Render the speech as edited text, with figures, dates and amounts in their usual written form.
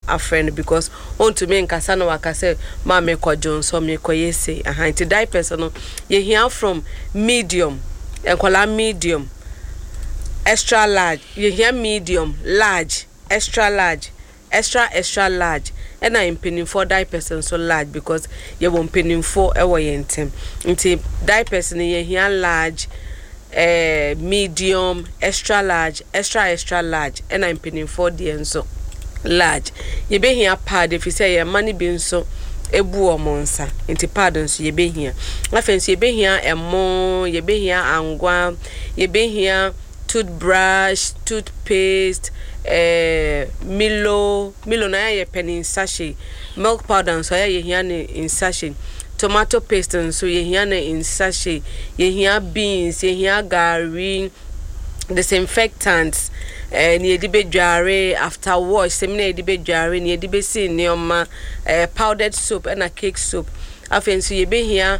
a friend because on to me nkasa no waka say ma me kwadjon so me koyese nti diapers no ye hia from medium enkola medium extra large ye hia medium large extra large extra large and I am penning for diapers so large because you won't penning for a way nti diapers ni ye hia large medium extra large extra large and I'm penning for the so large ye be here pad if you say your money being so ebu omonsa nti pardon so ye be here afenso ye be here emo ye be here angwa ye be here toothbrush toothpaste Milo na ye penny sachet milk powder so ye here in sachet tomato paste so ye here in sachet ye here beans ye here gari disinfectants ni edibe dware after wash semina edibe dware ni edibe sin neoma powdered soap and a cake soap afenso ye be here